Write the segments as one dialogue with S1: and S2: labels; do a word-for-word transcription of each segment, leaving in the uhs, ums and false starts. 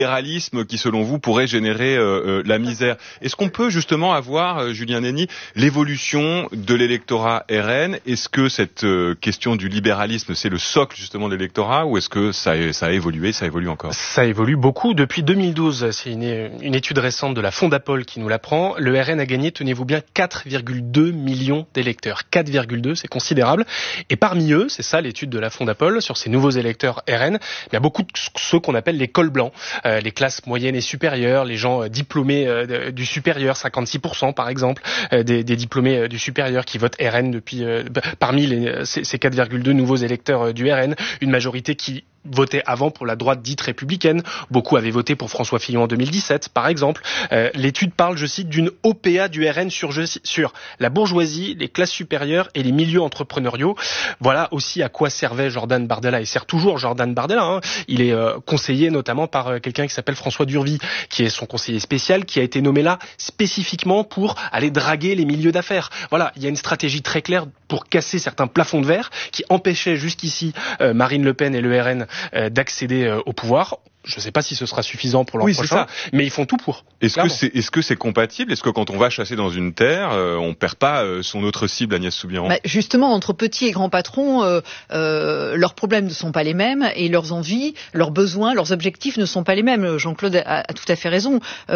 S1: libéralisme qui, selon vous, pourrait générer euh, la misère. Est-ce qu'on peut justement avoir, euh, Julien Néni, l'évolution de l'électorat R N? Est-ce que cette euh, question du libéralisme, c'est le socle justement de l'électorat, ou est-ce que ça a, ça a évolué, ça évolue encore?
S2: Ça évolue beaucoup. Depuis deux mille douze, c'est une, une étude récente de la Fondapol qui nous l'apprend. Le R N a gagné, tenez-vous bien, quatre virgule deux millions d'électeurs. quatre virgule deux, c'est considérable. Et parmi eux, c'est ça l'étude de la Fondapol, sur ces nouveaux électeurs R N, il y a beaucoup de ceux qu'on appelle les cols blancs. Euh, les classes moyennes et supérieures, les gens euh, diplômés euh, du supérieur, cinquante-six pour cent par exemple, euh, des, des diplômés euh, du supérieur qui votent R N depuis euh, parmi les, ces, ces quatre virgule deux nouveaux électeurs euh, du R N, une majorité qui votait avant pour la droite dite républicaine. Beaucoup avaient voté pour François Fillon en deux mille dix-sept, par exemple. Euh, l'étude parle, je cite, d'une O P A du R N sur, je, sur la bourgeoisie, les classes supérieures et les milieux entrepreneuriaux. Voilà aussi à quoi servait Jordan Bardella, et sert toujours Jordan Bardella. Hein. Il est euh, conseillé notamment par euh, quelqu'un qui s'appelle François Durvy, qui est son conseiller spécial, qui a été nommé là spécifiquement pour aller draguer les milieux d'affaires. Voilà, il y a une stratégie très claire pour casser certains plafonds de verre qui empêchaient jusqu'ici euh, Marine Le Pen et le R N euh, d'accéder euh, au pouvoir. Je ne sais pas si ce sera suffisant pour l'an
S1: oui,
S2: prochain, mais ils font tout pour.
S1: Est-ce clairement. que c'est est-ce que c'est compatible? Est-ce que quand on va chasser dans une terre, euh, on perd pas euh, son autre cible, Agnès Soubiran?
S3: Bah, justement, entre petits et grands patrons, euh, euh, leurs problèmes ne sont pas les mêmes, et leurs envies, leurs besoins, leurs objectifs ne sont pas les mêmes. Jean-Claude a, a tout à fait raison.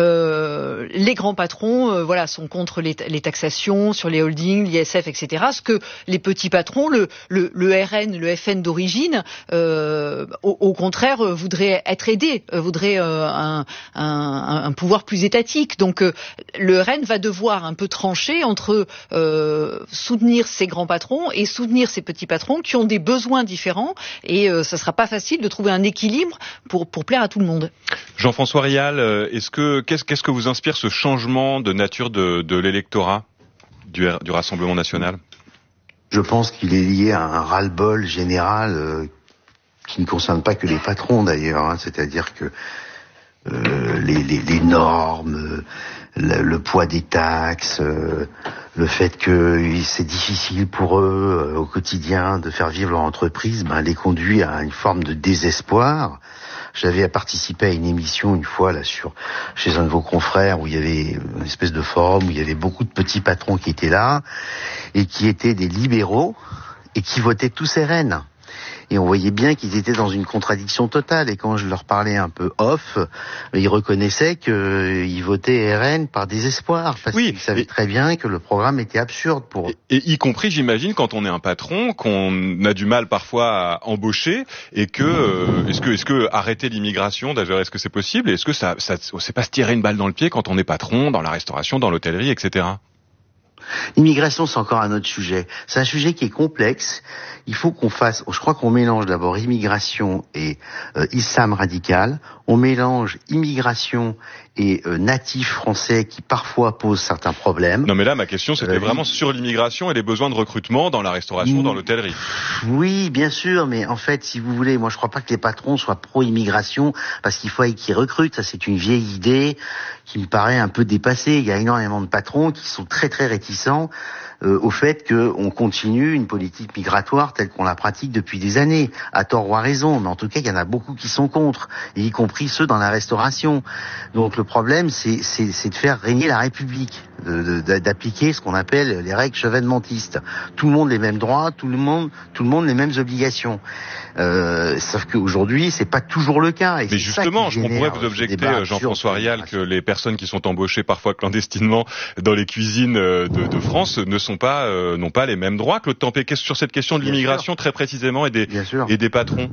S3: Euh, les grands patrons, euh, voilà, sont contre les, les taxations sur les holdings, l'I S F, et cetera. Ce que les petits patrons, le, le, le R N, le F N d'origine, euh, au, au contraire, euh, voudraient être aidés, euh, voudraient euh, un, un, un pouvoir plus étatique. Donc euh, le R N va devoir un peu trancher entre euh, soutenir ces grands patrons et soutenir ces petits patrons qui ont des besoins différents, et euh, ça sera pas facile de trouver un équilibre pour pour plaire à tout le monde.
S1: Jean-François Rial, est-ce que qu'est-ce, qu'est-ce que vous inspire ce changement de nature de, de l'électorat du, du Rassemblement national?
S4: Je pense qu'il est lié à un ras-le-bol général euh, qui ne concerne pas que les patrons d'ailleurs, hein, c'est-à-dire que euh, les, les, les normes, euh, le, le poids des taxes, euh, le fait que c'est difficile pour eux euh, au quotidien de faire vivre leur entreprise, ben, les conduit à une forme de désespoir. J'avais participé à une émission une fois là sur chez un de vos confrères où il y avait une espèce de forum où il y avait beaucoup de petits patrons qui étaient là et qui étaient des libéraux et qui votaient tous R N. Et on voyait bien qu'ils étaient dans une contradiction totale. Et quand je leur parlais un peu off, ils reconnaissaient qu'ils votaient R N par désespoir. Parce oui, qu'ils savaient et... très bien que le programme était absurde pour eux.
S1: Et, et y compris, j'imagine, quand on est un patron, qu'on a du mal parfois à embaucher, et que, euh, est-ce que, est-ce que arrêter l'immigration, d'ailleurs, est-ce que c'est possible? Et est-ce que ça, ça, c'est pas se tirer une balle dans le pied quand on est patron, dans la restauration, dans l'hôtellerie, et cetera?
S4: L'immigration, c'est encore un autre sujet. C'est un sujet qui est complexe. Il faut qu'on fasse, je crois qu'on mélange d'abord immigration et euh, islam radical. On mélange immigration et euh, natifs français qui parfois posent certains problèmes.
S1: Non mais là, ma question, c'était euh, vraiment sur l'immigration et les besoins de recrutement dans la restauration, mmh, dans l'hôtellerie.
S4: Oui, bien sûr, mais en fait, si vous voulez, moi je crois pas que les patrons soient pro-immigration parce qu'il faut qu'ils recrutent. Ça, c'est une vieille idée qui me paraît un peu dépassée. Il y a énormément de patrons qui sont très très réticents euh, au fait qu'on continue une politique migratoire telle qu'on la pratique depuis des années, à tort ou à raison, mais en tout cas il y en a beaucoup qui sont contre, et y compris ceux dans la restauration. Donc le problème c'est, c'est, c'est de faire régner la République, de, de, d'appliquer ce qu'on appelle les règles chevènementistes. Tout le monde les mêmes droits, tout le monde, tout le monde les mêmes obligations. Euh, sauf qu'aujourd'hui c'est pas toujours le cas. Et
S1: mais justement, je pourrais vous objecter, Jean-François Rial, que les personnes qui sont embauchées parfois clandestinement dans les cuisines de, de France ne sont pas euh, n'ont pas les mêmes droits. Claude Tempé, sur cette question de Bien l'immigration sûr. Très précisément et des et des patrons.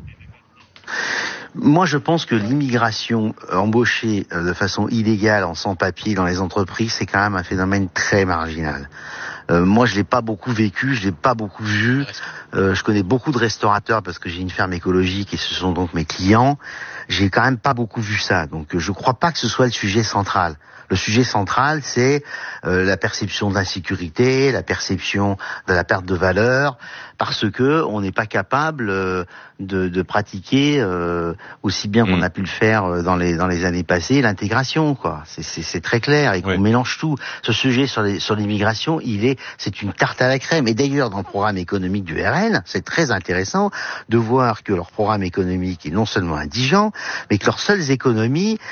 S4: Moi, je pense que l'immigration embauchée de façon illégale, en sans-papier dans les entreprises, c'est quand même un phénomène très marginal. Euh, moi, je l'ai pas beaucoup vécu, je l'ai pas beaucoup vu. Euh, je connais beaucoup de restaurateurs parce que j'ai une ferme écologique et ce sont donc mes clients. J'ai quand même pas beaucoup vu ça. Donc, je crois pas que ce soit le sujet central. Le sujet central, c'est euh, la perception de l'insécurité, la perception de la perte de valeur, parce que on n'est pas capable euh, de, de pratiquer euh, aussi bien qu'on
S1: mmh.
S4: a pu le faire dans les dans les années passées l'intégration, quoi. C'est c'est, c'est très clair et qu'on
S1: ouais.
S4: mélange tout. Ce sujet sur les sur l'immigration, il est c'est une tarte à la crème. Et d'ailleurs dans le programme économique du R N, c'est très intéressant de voir que leur programme économique est non seulement indigent, mais que leurs seules économies